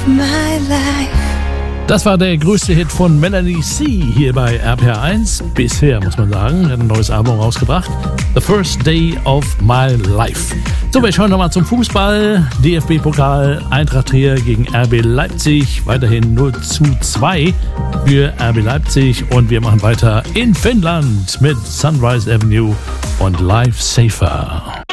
my life. Das war der größte Hit von Melanie C. hier bei RPR1. Bisher, muss man sagen. Er hat ein neues Album rausgebracht. The First Day of My Life. So, wir schauen nochmal zum Fußball. DFB-Pokal, Eintracht Trier gegen RB Leipzig. Weiterhin 0:2 für RB Leipzig. Und wir machen weiter in Finnland mit Sunrise Avenue und Life Safer.